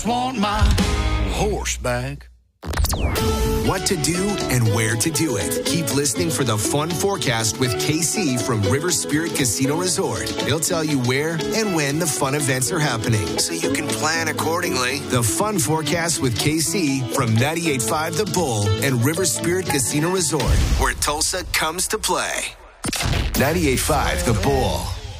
just want my horse back. What to do and where to do it. Keep listening for the Fun Forecast with KC from River Spirit Casino Resort. He'll tell you where and when the fun events are happening, so you can plan accordingly. The Fun Forecast with KC from 98.5 The Bull and River Spirit Casino Resort, where Tulsa comes to play. 98.5 The Bull.